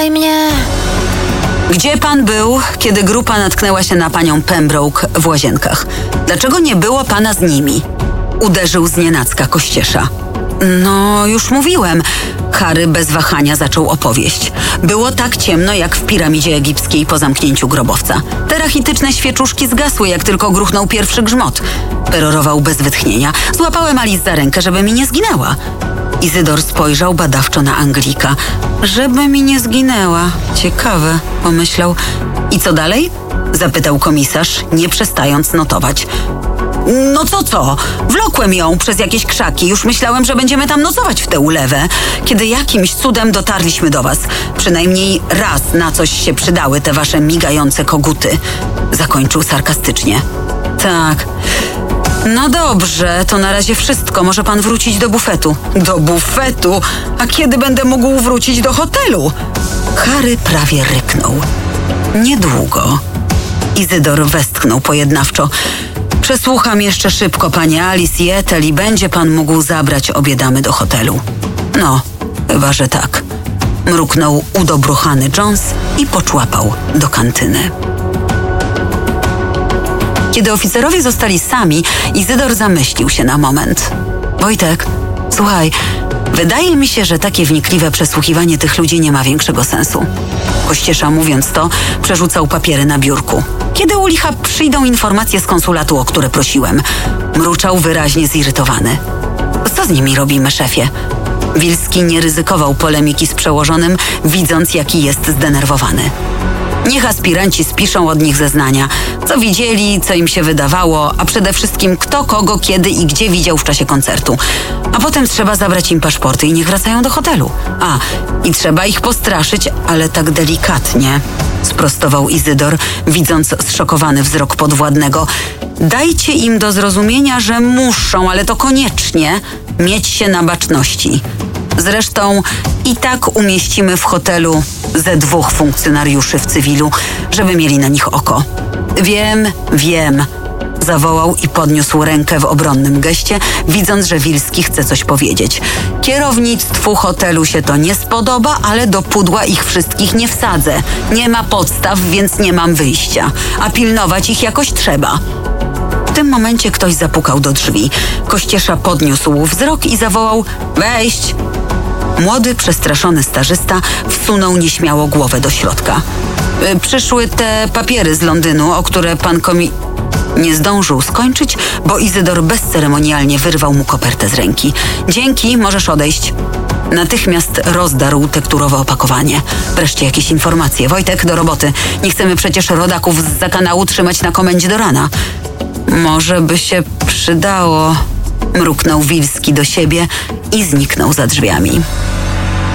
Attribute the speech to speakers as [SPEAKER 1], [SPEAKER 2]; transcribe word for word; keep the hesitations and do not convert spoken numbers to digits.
[SPEAKER 1] Daj mnie.
[SPEAKER 2] Gdzie pan był, kiedy grupa natknęła się na panią Pembroke w łazienkach? Dlaczego nie było pana z nimi? Uderzył znienacka Kościesza. No, już mówiłem. Harry bez wahania zaczął opowieść. Było tak ciemno, jak w piramidzie egipskiej po zamknięciu grobowca. Te rachityczne świeczuszki zgasły, jak tylko gruchnął pierwszy grzmot. Perorował bez wytchnienia. Złapałem Alice za rękę, żeby mi nie zginęła. Izydor spojrzał badawczo na Anglika. Żeby mi nie zginęła. Ciekawe, pomyślał. I co dalej? Zapytał komisarz, nie przestając notować. No co co? Wlokłem ją przez jakieś krzaki. Już myślałem, że będziemy tam nocować w tę ulewę, kiedy jakimś cudem dotarliśmy do was. Przynajmniej raz na coś się przydały te wasze migające koguty. Zakończył sarkastycznie. Tak. No dobrze, to na razie wszystko. Może pan wrócić do bufetu. Do bufetu? A kiedy będę mógł wrócić do hotelu? Harry prawie ryknął. Niedługo. Izydor westchnął pojednawczo. Przesłucham jeszcze szybko panie Alice i Ethel i będzie pan mógł zabrać obie damy do hotelu. No, chyba że tak. Mruknął udobruchany Jones i poczłapał do kantyny. Kiedy oficerowie zostali sami, Izydor zamyślił się na moment. Wojtek, słuchaj, wydaje mi się, że takie wnikliwe przesłuchiwanie tych ludzi nie ma większego sensu. Kościesza, mówiąc to, przerzucał papiery na biurku. Kiedy u licha przyjdą informacje z konsulatu, o które prosiłem? Mruczał wyraźnie zirytowany. Co z nimi robimy, szefie? Wilski nie ryzykował polemiki z przełożonym, widząc, jaki jest zdenerwowany. Niech aspiranci spiszą od nich zeznania, co widzieli, co im się wydawało, a przede wszystkim kto, kogo, kiedy i gdzie widział w czasie koncertu. A potem trzeba zabrać im paszporty i niech wracają do hotelu. A, i trzeba ich postraszyć, ale tak delikatnie, sprostował Izydor, widząc zszokowany wzrok podwładnego. Dajcie im do zrozumienia, że muszą, ale to koniecznie, mieć się na baczności. Zresztą i tak umieścimy w hotelu ze dwóch funkcjonariuszy w cywilu, żeby mieli na nich oko. Wiem, wiem, zawołał i podniósł rękę w obronnym geście, widząc, że Wilski chce coś powiedzieć. Kierownictwu hotelu się to nie spodoba, ale do pudła ich wszystkich nie wsadzę. Nie ma podstaw, więc nie mam wyjścia, a pilnować ich jakoś trzeba. W tym momencie ktoś zapukał do drzwi. Kościesza podniósł wzrok i zawołał: wejść! Młody, przestraszony stażysta wsunął nieśmiało głowę do środka. Przyszły te papiery z Londynu, o które pan komi... Nie zdążył skończyć, bo Izydor bezceremonialnie wyrwał mu kopertę z ręki. Dzięki, możesz odejść. Natychmiast rozdarł tekturowe opakowanie. Wreszcie jakieś informacje. Wojtek, do roboty. Nie chcemy przecież rodaków z zakanału trzymać na komendzie do rana. Może by się przydało... Mruknął Wilski do siebie i zniknął za drzwiami.